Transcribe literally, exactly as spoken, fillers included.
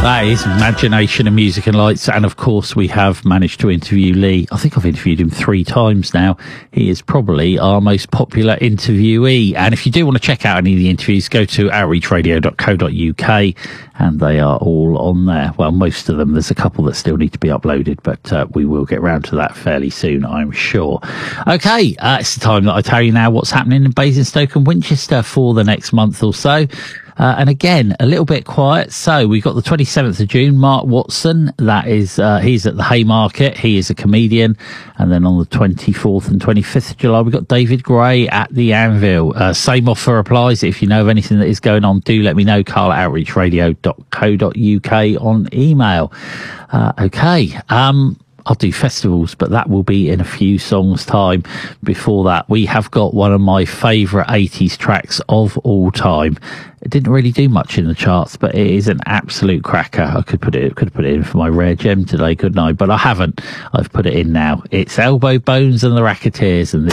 That is Imagination and Music and Lights. And of course, we have managed to interview Lee. I think I've interviewed him three times now. He is probably our most popular interviewee. And if you do want to check out any of the interviews, go to outreach radio dot co dot uk and they are all on there. Well, most of them. There's a couple that still need to be uploaded, but uh, we will get round to that fairly soon, I'm sure. Okay, uh, it's the time that I tell you now what's happening in Basingstoke and Winchester for the next month or so. Uh, and again, a little bit quiet. So we've got the twenty-seventh of June, Mark Watson. That is, uh, he's at the Haymarket. He is a comedian. And then on the twenty-fourth and twenty-fifth of July, we've got David Gray at the Anvil. Uh, same offer applies. If you know of anything that is going on, do let me know. Carl at outreach radio dot co dot uk on email. Uh, okay. Um, I'll do festivals, but that will be in a few songs' time. Before that, we have got one of my favourite eighties tracks of all time. It didn't really do much in the charts, but it is an absolute cracker. I could put it, could put it in for my rare gem today, couldn't I? But I haven't. I've put it in now. It's Elbow Bones and the Racketeers, and